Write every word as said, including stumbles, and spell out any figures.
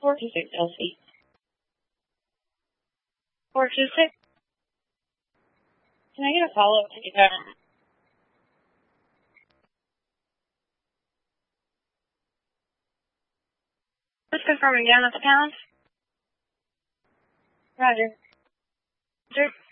four two six L C. four two six. Can I get a follow-up to that? Just confirming down at the pound. Roger. Roger.